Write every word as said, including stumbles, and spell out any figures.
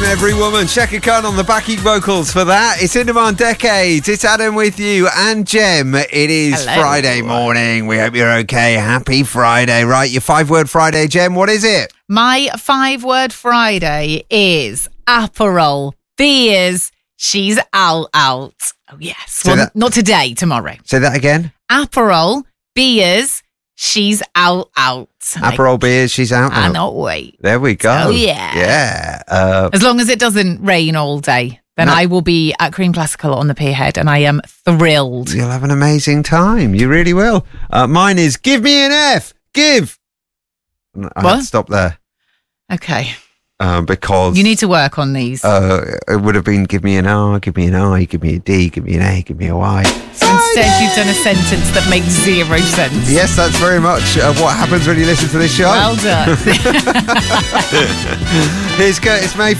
I'm Every Woman. Chaka Khan on the backing vocals for that. It's In Demand Decades. It's Adam with you and Jem. It is Hello. Friday morning. We hope you're okay. Happy Friday. Right, your five-word Friday, Jem. What is it? My five-word Friday is Aperol, beers, she's out, out. Oh, yes. Say Well, that- not today, tomorrow. Say that again. Aperol, beers, she's out, out. Aperol beers, she's out. I now. cannot wait. There we go. Oh, yeah. Yeah. Uh, As long as it doesn't rain all day, then No. I will be at Cream Classical on the Pierhead, and I am thrilled. you'll have an amazing time. You really will. Uh, mine is Give Me an F. Give. I had What? to stop there Okay. um, because You need to work on these. uh, it would have been Give me an R, give me an I, give me a D, give me an A, give me a Y. so instead, you've done a sentence that makes zero sense. Yes, that's very much uh, what happens when you listen to this show. Well done. Here's Curtis Mayfield.